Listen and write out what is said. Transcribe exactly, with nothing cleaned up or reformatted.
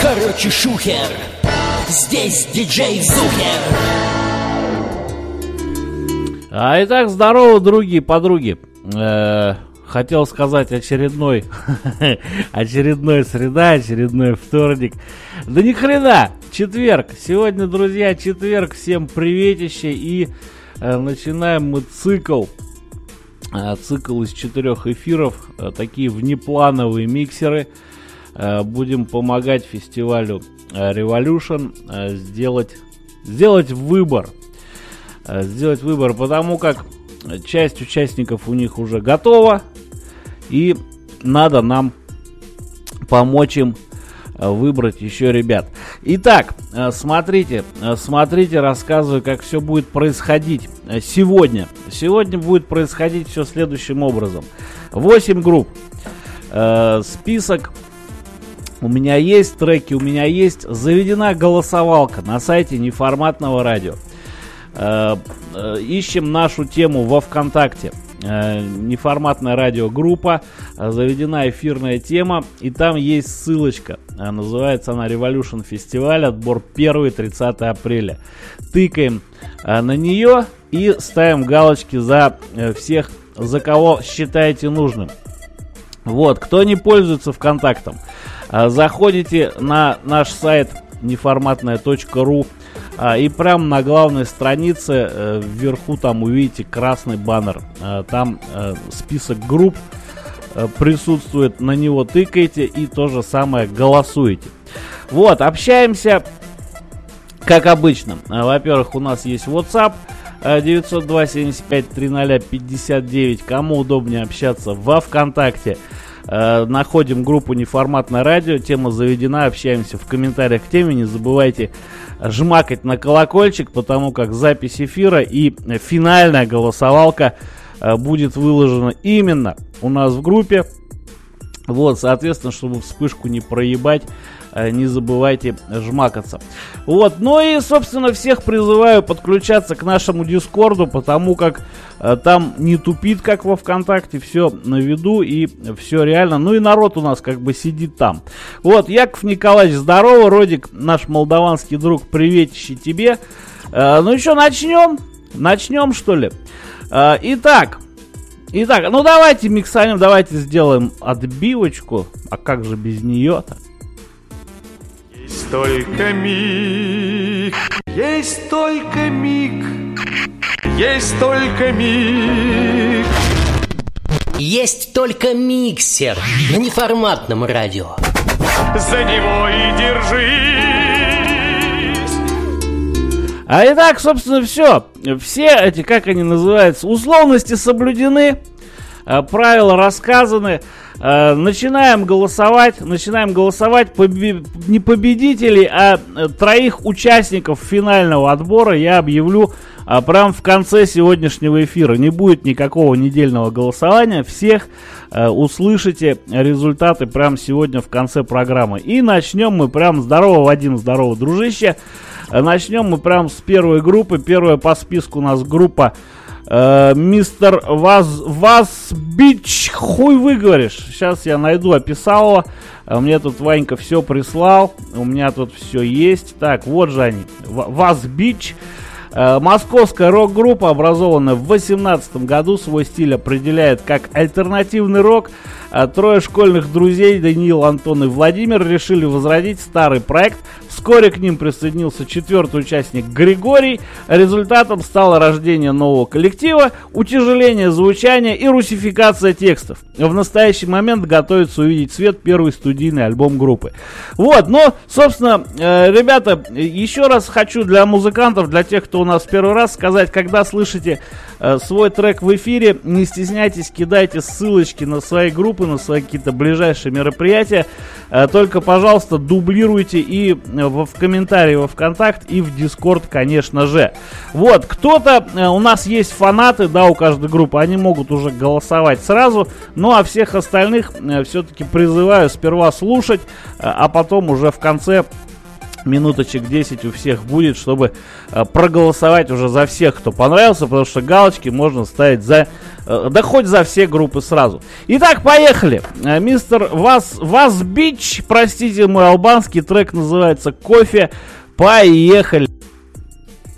Короче, шухер, здесь диджей Зухер. А итак, здорово, другие подруги. Э-э, хотел сказать очередной, очередной среда, очередной вторник. Да ни хрена, четверг. Сегодня, друзья, четверг. Всем приветище. И э, начинаем мы цикл. Э, цикл из четырех эфиров. Э, такие внеплановые миксеры. Э, будем помогать фестивалю э, Revolution э, сделать, сделать выбор. Сделать выбор, потому как часть участников у них уже готова, и надо нам помочь им выбрать еще ребят. Итак, смотрите, смотрите, рассказываю, как все будет происходить сегодня. Сегодня будет происходить все следующим образом. восемь групп. Список у меня есть, треки у меня есть. Заведена голосовалка на сайте Неформатного радио. Ищем нашу тему во ВКонтакте. Неформатная радиогруппа. Заведена эфирная тема. И там есть ссылочка. Называется она Revolution Фестиваль. Отбор первое-тридцатое апреля. Тыкаем на нее и ставим галочки за всех, за кого считаете нужным. Вот, кто не пользуется ВКонтактом, заходите на наш сайт неформатная точка ру. А, и прямо на главной странице э, вверху там увидите красный баннер. А, там э, список групп э, присутствует, на него тыкаете и то же самое голосуете. Вот, общаемся как обычно. А, во-первых, у нас есть WhatsApp э, девятьсот два семьдесят пять триста пятьдесят девять. Кому удобнее общаться во ВКонтакте. Э, находим группу Неформатное радио, тема заведена, общаемся в комментариях к теме. Не забывайте жмакать на колокольчик, потому как запись эфира и финальная голосовалка э, будет выложена именно у нас в группе. Вот, соответственно, чтобы вспышку не проебать, э, не забывайте жмакаться. Вот, ну и, собственно, всех призываю подключаться к нашему Дискорду, потому как э, там не тупит, как во ВКонтакте, все на виду и все реально. Ну и народ у нас как бы сидит там. Вот, Яков Николаевич, здорово, Родик, наш молдаванский друг, приветище тебе. Э, ну еще начнем, начнем что ли. Э, итак... Итак, ну давайте миксанем, давайте сделаем отбивочку. А как же без нее-то? Есть только миг, есть только миг, есть только миг. Есть только миксер на Неформатном радио. За него и держись. А итак, собственно, все. Все эти, как они называются, условности соблюдены, правила рассказаны. Начинаем голосовать. Начинаем голосовать. Побе- не победителей, а троих участников финального отбора я объявлю а, прямо в конце сегодняшнего эфира. Не будет никакого недельного голосования. Всех а, услышите результаты прямо сегодня в конце программы. И начнем мы прям. Здорово, Вадим, здорово, дружище. Начнем мы прям с первой группы. Первая по списку у нас группа э, Мистер Ваз, Ваз Бич. Хуй выговоришь. Сейчас я найду, описал его. Мне тут Ванька все прислал. У меня тут все есть. Так, вот же они. Ваз Бич. Э, московская рок-группа, образованная в восемнадцатом году. Свой стиль определяет как альтернативный рок. Трое школьных друзей, Даниил, Антон и Владимир, решили возродить старый проект. Вскоре к ним присоединился четвертый участник Григорий. Результатом стало рождение нового коллектива, утяжеление звучания и русификация текстов. В настоящий момент готовится увидеть свет первый студийный альбом группы. Вот, но, собственно, э, ребята, еще раз хочу для музыкантов, для тех, кто у нас в первый раз, сказать, когда слышите э, свой трек в эфире, не стесняйтесь, кидайте ссылочки на свои группы, на свои какие-то ближайшие мероприятия. Э, только, пожалуйста, дублируйте и в, в комментарии во ВКонтакт, и в Дискорд, конечно же. Вот, кто-то, э, у нас есть фанаты, да, у каждой группы, они могут уже голосовать сразу, ну а всех остальных э, все-таки призываю сперва слушать, э, а потом уже в конце минуточек десять у всех будет, чтобы э, проголосовать уже за всех, кто понравился, потому что галочки можно ставить за, э, да хоть за все группы сразу. Итак, поехали. Э, мистер Вас, Вас Бич, простите, мой албанский трек называется «Кофе». Поехали.